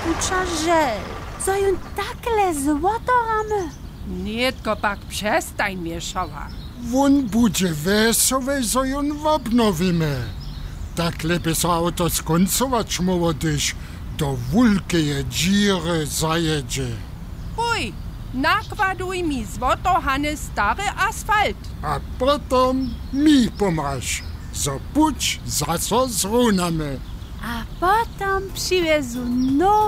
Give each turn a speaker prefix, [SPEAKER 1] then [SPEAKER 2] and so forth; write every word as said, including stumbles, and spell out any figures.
[SPEAKER 1] buča žel, zo jun takle złotoramy.
[SPEAKER 2] Nietko pak przestań mieszała.
[SPEAKER 3] Won bude wesołe, zo jon obnovimy. Tak lepiej so auto skoncować moło, gdyż do wulkeje dziry zajedzie.
[SPEAKER 2] Uj, nakładuj mi złotohany stary asfalt.
[SPEAKER 3] A potom mi pomasz, zo puć zaso zrunamy.
[SPEAKER 1] A potom przywiezu nowy